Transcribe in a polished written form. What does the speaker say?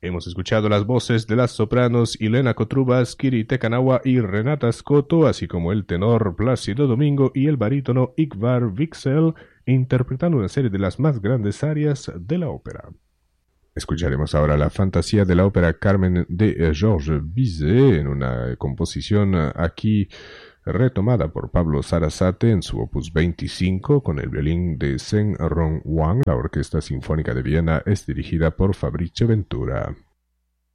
Hemos escuchado las voces de las sopranos Ilena Kotrubas, Kiri Tekanawa y Renata Scotto, así como el tenor Plácido Domingo y el barítono Ingvar Wixell, interpretando una serie de las más grandes arias de la ópera. Escucharemos ahora la fantasía de la ópera Carmen de Georges Bizet, en una composición aquí retomada por Pablo Sarasate en su opus 25 con el violín de Zheng Rong Wang. La Orquesta Sinfónica de Viena es dirigida por Fabrizio Ventura.